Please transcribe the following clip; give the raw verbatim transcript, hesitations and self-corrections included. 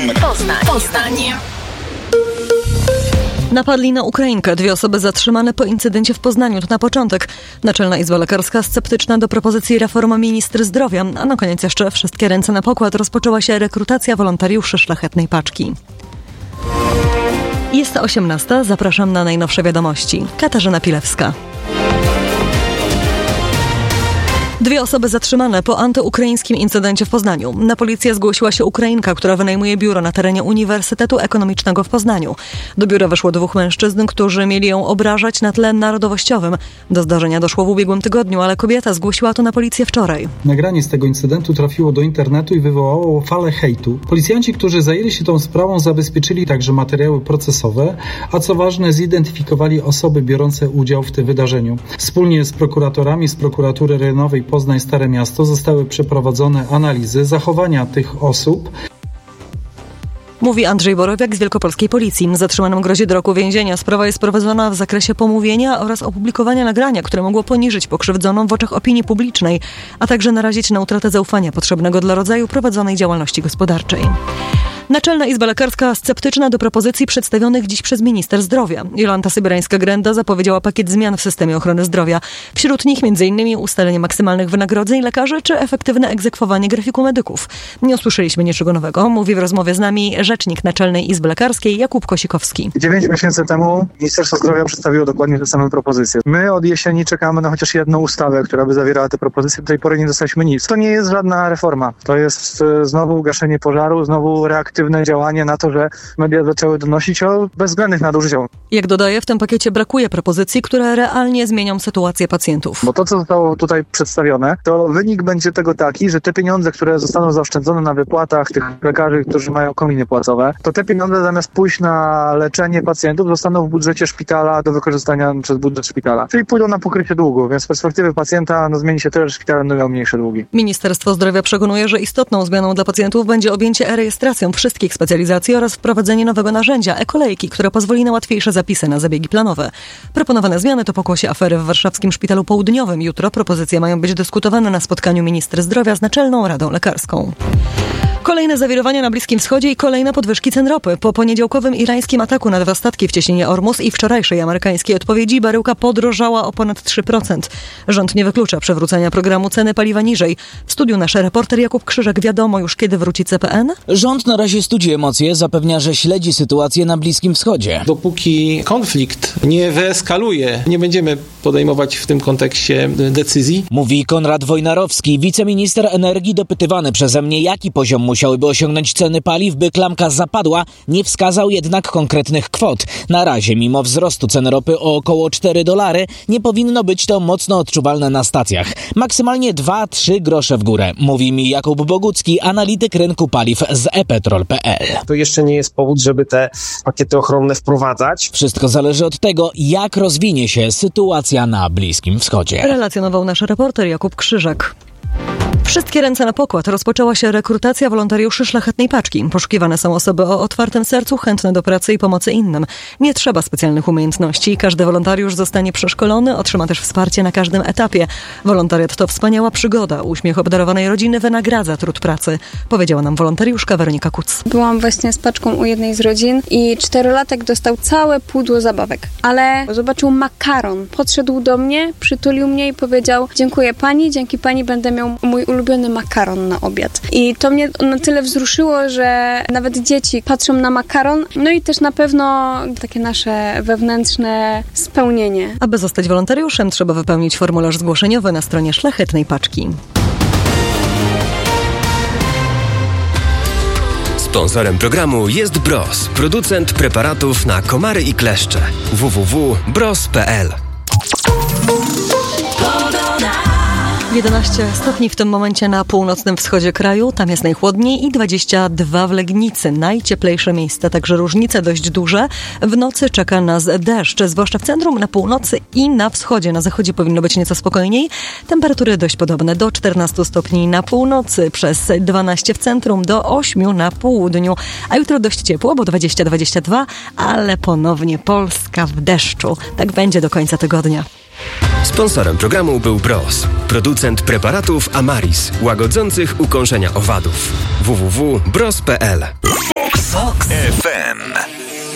Poznań. Poznań. Napadli na Ukrainkę. Dwie osoby zatrzymane po incydencie w Poznaniu. To na początek. Naczelna Izba Lekarska sceptyczna do propozycji reformy ministry zdrowia. A na koniec jeszcze wszystkie ręce na pokład. Rozpoczęła się rekrutacja wolontariuszy Szlachetnej Paczki. Jest osiemnasta. Zapraszam na najnowsze wiadomości. Katarzyna Pilewska. Dwie osoby zatrzymane po antyukraińskim incydencie w Poznaniu. Na policję zgłosiła się Ukrainka, która wynajmuje biuro na terenie Uniwersytetu Ekonomicznego w Poznaniu. Do biura weszło dwóch mężczyzn, którzy mieli ją obrażać na tle narodowościowym. Do zdarzenia doszło w ubiegłym tygodniu, ale kobieta zgłosiła to na policję wczoraj. Nagranie z tego incydentu trafiło do internetu i wywołało falę hejtu. Policjanci, którzy zajęli się tą sprawą, zabezpieczyli także materiały procesowe, a co ważne, zidentyfikowali osoby biorące udział w tym wydarzeniu. Wspólnie z prokuratorami z prokuratury rejonowej Poznań Stare Miasto zostały przeprowadzone analizy zachowania tych osób. Mówi Andrzej Borowiak z Wielkopolskiej Policji. Zatrzymanym grozi do roku więzienia. Sprawa jest prowadzona w zakresie pomówienia oraz opublikowania nagrania, które mogło poniżyć pokrzywdzoną w oczach opinii publicznej, a także narazić na utratę zaufania potrzebnego dla rodzaju prowadzonej działalności gospodarczej. Naczelna Izba Lekarska sceptyczna do propozycji przedstawionych dziś przez minister zdrowia. Jolanta Sybierańska-Grenda zapowiedziała pakiet zmian w systemie ochrony zdrowia. Wśród nich m.in. ustalenie maksymalnych wynagrodzeń lekarzy czy efektywne egzekwowanie grafiku medyków. Nie usłyszeliśmy niczego nowego, mówi w rozmowie z nami rzecznik Naczelnej Izby Lekarskiej Jakub Kosikowski. Dziewięć miesięcy temu Ministerstwo Zdrowia przedstawiło dokładnie te same propozycje. My od jesieni czekamy na chociaż jedną ustawę, która by zawierała te propozycje. Do tej pory nie dostaliśmy nic. To nie jest żadna reforma. To jest znowu gaszenie pożaru, znowu reaktywne działanie na to, że media zaczęły donosić o bezwzględnych nadużyciach. Jak dodaje, w tym pakiecie brakuje propozycji, które realnie zmienią sytuację pacjentów. Bo to, co zostało tutaj przedstawione, to wynik będzie tego taki, że te pieniądze, które zostaną zaoszczędzone na wypłatach tych lekarzy, którzy mają kominy płacowe, to te pieniądze zamiast pójść na leczenie pacjentów zostaną w budżecie szpitala do wykorzystania przez budżet szpitala. Czyli pójdą na pokrycie długu, więc z perspektywy pacjenta no, zmieni się tyle, że szpital będą miał mniejsze długi. Ministerstwo Zdrowia przekonuje, że istotną zmianą dla pacjentów będzie objęcie e-rejestracją wszystkich specjalizacji oraz wprowadzenie nowego narzędzia e-kolejki, które pozwoli na łatwiejsze zapisy na zabiegi planowe. Proponowane zmiany to pokłosie afery w warszawskim Szpitalu Południowym. Jutro propozycje mają być dyskutowane na spotkaniu ministra zdrowia z Naczelną Radą Lekarską. Kolejne zawirowania na Bliskim Wschodzie i kolejne podwyżki cen ropy. Po poniedziałkowym irańskim ataku na dwa statki w cieśninie Ormus i wczorajszej amerykańskiej odpowiedzi baryłka podrożała o ponad trzy procent. Rząd nie wyklucza przywrócenia programu ceny paliwa niżej. W studiu nasz reporter Jakub Krzyżek. Wiadomo już, kiedy wróci C P N? Rząd na razie studzi emocje, zapewnia, że śledzi sytuację na Bliskim Wschodzie. Dopóki konflikt nie wyeskaluje, nie będziemy podejmować w tym kontekście decyzji. Mówi Konrad Wojnarowski, wiceminister energii, dopytywany przeze mnie, jaki poziom musiałyby osiągnąć ceny paliw, by klamka zapadła, nie wskazał jednak konkretnych kwot. Na razie, mimo wzrostu cen ropy o około cztery dolary, nie powinno być to mocno odczuwalne na stacjach. Maksymalnie dwa trzy grosze w górę, mówi mi Jakub Bogucki, analityk rynku paliw z e petrol kropka pe el. To jeszcze nie jest powód, żeby te pakiety ochronne wprowadzać. Wszystko zależy od tego, jak rozwinie się sytuacja na Bliskim Wschodzie. Relacjonował nasz reporter Jakub Krzyżek. Wszystkie ręce na pokład. Rozpoczęła się rekrutacja wolontariuszy Szlachetnej Paczki. Poszukiwane są osoby o otwartym sercu, chętne do pracy i pomocy innym. Nie trzeba specjalnych umiejętności. Każdy wolontariusz zostanie przeszkolony, otrzyma też wsparcie na każdym etapie. Wolontariat to wspaniała przygoda. Uśmiech obdarowanej rodziny wynagradza trud pracy, powiedziała nam wolontariuszka Weronika Kuc. Byłam właśnie z paczką u jednej z rodzin i czterolatek dostał całe pudło zabawek, ale zobaczył makaron. Podszedł do mnie, przytulił mnie i powiedział: dziękuję pani, dzięki pani będę miał mój ulubiony makaron na obiad. I to mnie na tyle wzruszyło, że nawet dzieci patrzą na makaron, no i też na pewno takie nasze wewnętrzne spełnienie. Aby zostać wolontariuszem, trzeba wypełnić formularz zgłoszeniowy na stronie Szlachetnej Paczki. Sponsorem programu jest Bros, producent preparatów na komary i kleszcze. w w w kropka bros kropka pe el. jedenaście stopni w tym momencie na północnym wschodzie kraju, tam jest najchłodniej, i dwadzieścia dwa w Legnicy. Najcieplejsze miejsce, także różnice dość duże. W nocy czeka nas deszcz, zwłaszcza w centrum, na północy i na wschodzie. Na zachodzie powinno być nieco spokojniej. Temperatury dość podobne, do czternastu stopni na północy, przez dwanaście w centrum, do ośmiu na południu. A jutro dość ciepło, bo dwadzieścia dwadzieścia dwa, ale ponownie Polska w deszczu. Tak będzie do końca tygodnia. Sponsorem programu był Bros, producent preparatów Amaris, łagodzących ukąszenia owadów. w w w kropka bros kropka pe el. F M.